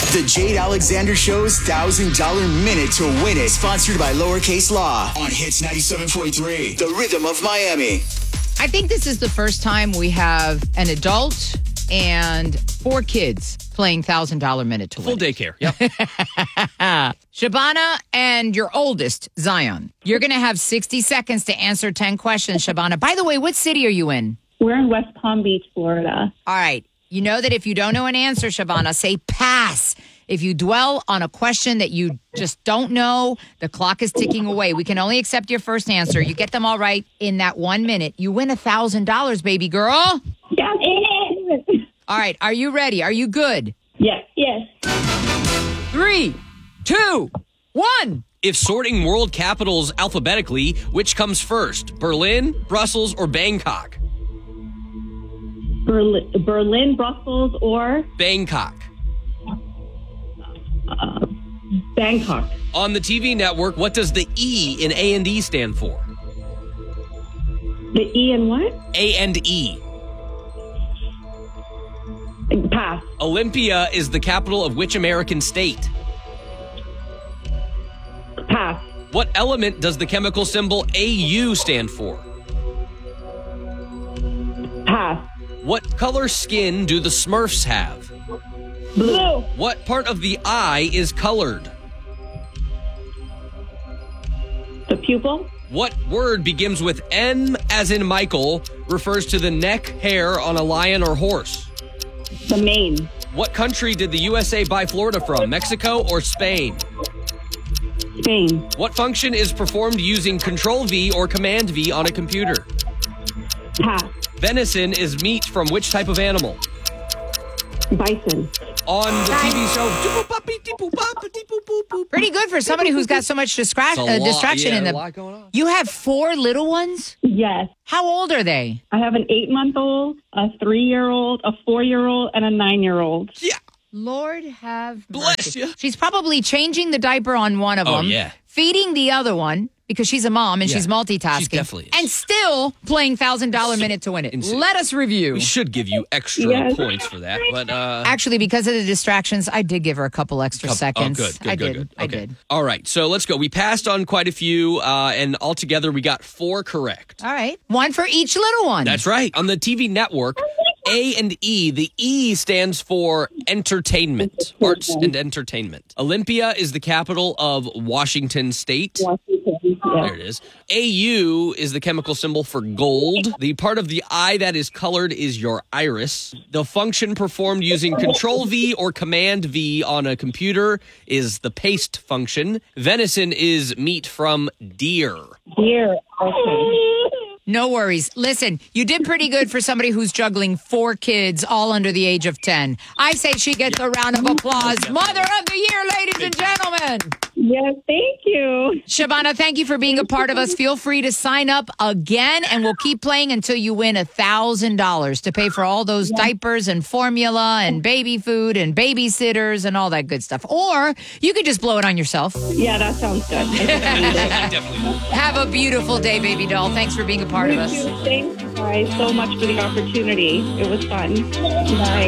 The Jade Alexander Show's $1,000 Minute to Win It. Sponsored by Lowercase Law on Hits 97.3. The Rhythm of Miami. I think this is the first time we have an adult and 4 kids playing $1,000 Minute to Win Full daycare. Yep. Shabana and your oldest, Zion. You're going to have 60 seconds to answer 10 questions, Shabana. By the way, what city are you in? We're in West Palm Beach, Florida. All right. You know that if you don't know an answer, Shabana, say pass. If you dwell on a question that you just don't know, the clock is ticking away. We can only accept your first answer. You get them all right in that 1 minute. You win $1,000, baby girl. Yes. All right. Are you ready? Are you good? Yes. Yes. 3, 2, 1. If sorting world capitals alphabetically, which comes first? Berlin, Brussels, or Bangkok? Berlin, Brussels, or Bangkok. Bangkok. On the TV network, what does the E in A&E stand for? The E and what? A&E. Pass. Olympia is the capital of which American state? Pass. What element does the chemical symbol AU stand for? Pass. What color skin do the Smurfs have? Blue. What part of the eye is colored? The pupil. What word begins with M as in Michael, refers to the neck hair on a lion or horse? The mane. What country did the USA buy Florida from, Mexico or Spain? Spain. What function is performed using Control-V or Command-V on a computer? Pass. Venison is meat from which type of animal? Bison. On the TV show... Pretty good for somebody who's got so much distraction in them. A lot going on. You have 4 little ones? Yes. How old are they? I have an 8-month-old, a 3-year-old, a 4-year-old, and a 9-year-old. Yeah. Lord have Bless mercy. you. She's probably changing the diaper on one of them. yeah. Feeding the other one because she's a mom and Yeah, she's multitasking. she definitely is. And still playing $1,000 Minute to Win It. Insane. Let us review. We should give you extra Yes. points for that, but Actually, because of the distractions, I did give her a couple extra seconds. Oh, good. I Okay. did. All right, so let's go. We passed on quite a few, and altogether we got 4 correct. All right. One for each little one. That's right. On the TV network, A&E, the E stands for entertainment, arts and entertainment. Olympia is the capital of Washington State. Washington. There it is. AU is the chemical symbol for gold. The part of the eye that is colored is your iris. The function performed using Control-V or Command-V on a computer is the paste function. Venison is meat from deer. Dear. Okay. No worries. Listen, you did pretty good for somebody who's juggling 4 kids all under the age of 10. I say she gets a round of applause. Mother of the Year, ladies and gentlemen. Yes, thank you. Shabana, thank you for being a part of us. Feel free to sign up again, and we'll keep playing until you win $1,000 to pay for all those diapers and formula and baby food and babysitters and all that good stuff. Or you could just blow it on yourself. Yeah, that sounds good. Definitely. Have a beautiful day, baby doll. Thanks for being a part of us. Thank you guys so much for the opportunity. It was fun. Bye.